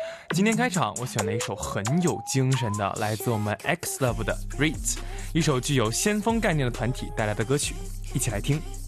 今天开场我选了一首很有精神的，来自我们 X Love 的 Reet， 一首具有先锋概念的团体带来的歌曲，一起来听。